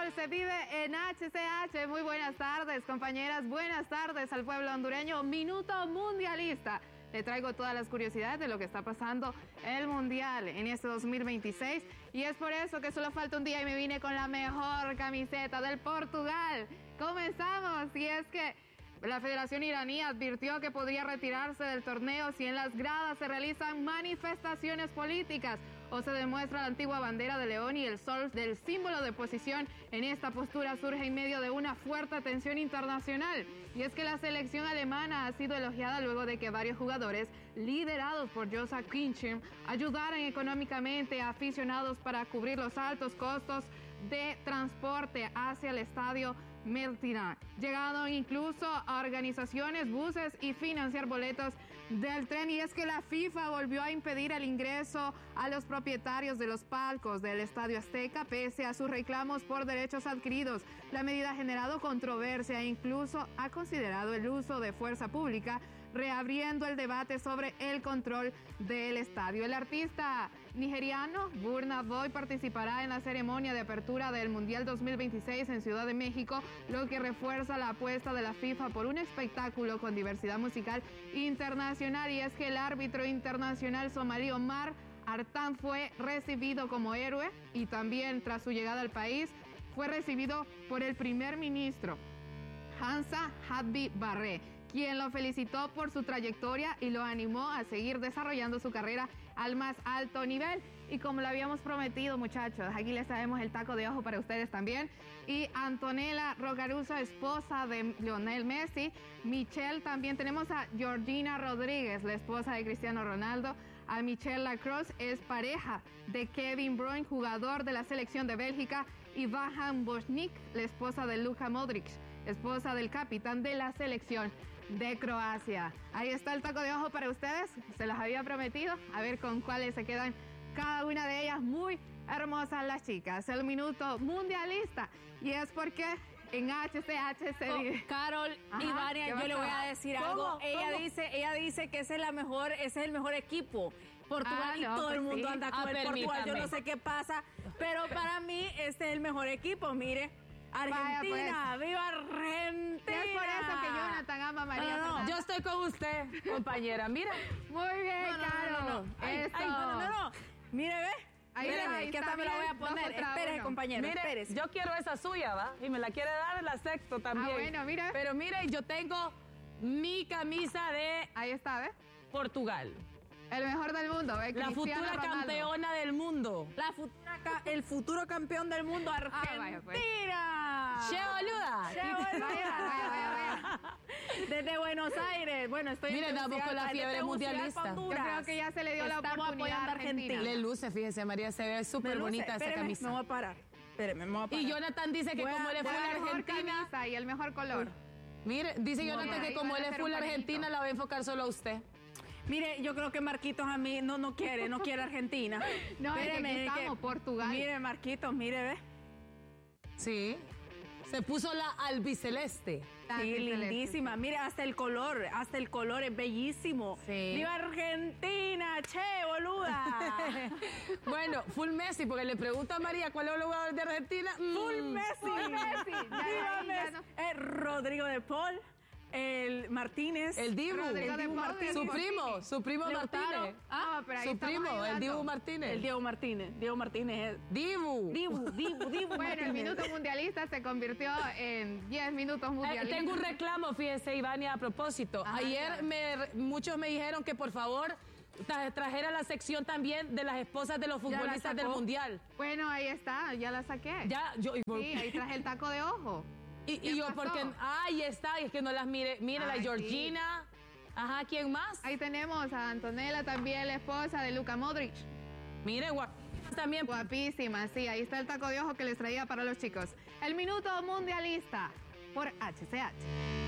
fútbol se vive en HCH. Muy buenas tardes, compañeras. Buenas tardes al pueblo hondureño. Minuto mundialista. Le traigo todas las curiosidades de lo que está pasando en el Mundial en este 2026. Y es por eso que solo falta un día y me vine con la mejor camiseta del Portugal. Comenzamos. Y es que la Federación iraní advirtió que podría retirarse del torneo si en las gradas se realizan manifestaciones políticas o se demuestra la antigua bandera de león y el sol del símbolo de oposición. En esta postura surge en medio de una fuerte tensión internacional. Y es que la selección alemana ha sido elogiada luego de que varios jugadores, liderados por Joshua Kimmich, ayudaran económicamente a aficionados para cubrir los altos costos de transporte hacia el estadio Mertina, llegando incluso a organizaciones, buses y financiar boletos del tren. Y es que la FIFA volvió a impedir el ingreso a los propietarios de los palcos del Estadio Azteca pese a sus reclamos por derechos adquiridos. La medida ha generado controversia e incluso ha considerado el uso de fuerza pública, reabriendo el debate sobre el control del estadio. El artista nigeriano Burna Boy participará en la ceremonia de apertura del Mundial 2026 en Ciudad de México, lo que refuerza la apuesta de la FIFA por un espectáculo con diversidad musical internacional. Y es que el árbitro internacional somalí Omar Artan fue recibido como héroe y también tras su llegada al país fue recibido por el primer ministro Hamza Abdi Barre, quien lo felicitó por su trayectoria y lo animó a seguir desarrollando su carrera al más alto nivel. Y como lo habíamos prometido, muchachos, aquí les traemos el taco de ojo para ustedes también. Y Antonella Rocaruso, esposa de Lionel Messi. Michelle, también tenemos a Georgina Rodríguez, la esposa de Cristiano Ronaldo. A Michelle Lacroix es pareja de Kevin De Bruyne, jugador de la selección de Bélgica. Y Vahan Bošnik, la esposa de Luka Modric, esposa del capitán de la selección de Croacia. Ahí está el taco de ojo para ustedes, se los había prometido, a ver con cuáles se quedan cada una de ellas. Muy hermosas las chicas. El minuto mundialista, y es porque en HCH se vive. Carol y Vania, yo le voy a decir algo. Ella dice que ese es el mejor equipo. Portugal y todo el mundo anda con el Portugal. Yo no sé qué pasa, pero para mí este es el mejor equipo. Mire, Argentina, pues. ¡Viva Argentina! Es por eso que Jonathan ama a María Fernanda. Yo estoy con usted, compañera. Mira. Muy bien, Carol. No. Mire, ve. Ahí que hasta me la voy a poner. Espérese, compañero. Mire, espérese. yo quiero esa suya, ¿va? Y me la quiere dar, la acepto también. Bueno, mira. Pero mire, yo tengo mi camisa de Ahí está, ¿ves? Portugal. El mejor del mundo, ¿ves? La Cristiano futura Ronaldo. campeona del mundo. El futuro campeón del mundo, Argentina. Vaya, pues. ¡Che, boluda! Vaya. Desde Buenos Aires. Bueno, estoy Mire, andamos con la fiebre mundialista. Yo creo que ya se le dio la oportunidad a Argentina. Le luce, fíjese, María, se ve súper bonita esa camisa. Me voy a parar. Espéreme, me voy a parar. Y Jonathan dice que como él es full La mejor Argentina. camisa y el mejor color. Mire, dice Jonathan que como él es full un Argentina, panito. la va a enfocar solo a usted. Mire, yo creo que Marquitos a mí no quiere Argentina. No, Espéreme, es que estamos, Portugal. Mire, Marquitos, mire, ve. Sí. Se puso la albiceleste. Sí, lindísima. Mire, hasta el color es bellísimo. Sí. ¡Viva Argentina! ¡Che, boluda! Bueno, full Messi, porque le pregunto a María cuál es el jugador de Argentina. ¡Full Messi! Full Messi. ¡Viva Messi! Rodrigo de Paul, el Martínez. El Dibu. Rodrigo de Paul, Martínez. Su primo ¿Le Martínez. gustaron? Ah, pero ahí Su estamos primo, el ayudando. Dibu Martínez. El Diego Martínez. Dibu. Dibu Bueno, Martínez. el minuto mundialista se convirtió en 10 minutos mundialistas. Tengo un reclamo, fíjese, Ivania, a propósito. Ajá, Ayer muchos me dijeron que por favor trajera la sección también de las esposas de los futbolistas del Mundial. Bueno, ahí está, ya la saqué. Ya, yo... Sí, ahí traje el taco de ojo. Y yo, pasó? porque... Ahí está, y es que no las mire. Mire, la Ay, Georgina. Ajá, ¿quién más? Ahí tenemos a Antonella, también la esposa de Luka Modric. Mire, también. Guapísima, sí, ahí está el taco de ojo que les traía para los chicos. El minuto mundialista por HCH.